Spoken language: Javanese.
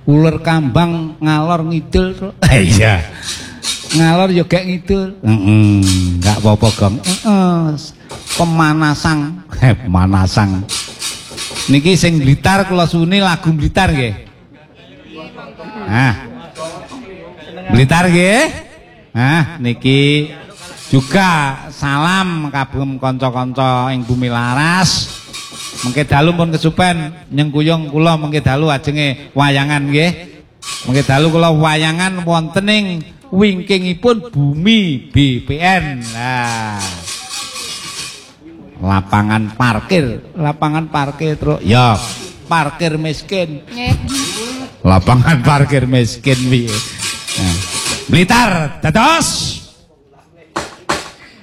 Uler kambang ngalor ngidul. Iya. Ngalor yo gek ngidul. Enggak apa-apa, Gong. Pemanasan. Pemanasan. Niki sing Blitar kula suni lagu Blitar nggih. Nah. Blitar nggih. Nah, niki juga salam kagem kanca-kanca ing Bumi Laras. Mengke dalu pun kesupen nyengkuyung kula mengke dalu ajenge wayangan nggih. Mengke dalu kula wayangan wonten ing wingkingipun Bumi BPN. Nah. Lapangan parkir terus ya parkir miskin. Lapangan parkir miskin piye. Nah. Blitar dados